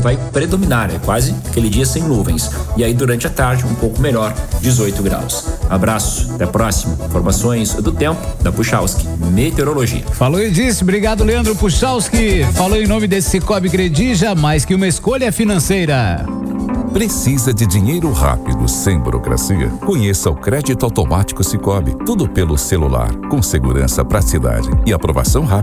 vai predominar, é quase aquele dia sem nuvens. E aí durante a tarde um pouco melhor, 18 graus. Abraço, até a próxima. Informações do tempo da Puchalski Meteorologia. Falou e disse, obrigado Leandro Puchalski. Falou em nome desse Cicobi Credija, mais que uma escolha financeira. Precisa de dinheiro rápido, sem burocracia? Conheça o crédito automático Cicobi. Tudo pelo celular, com segurança, praticidade e aprovação rápida.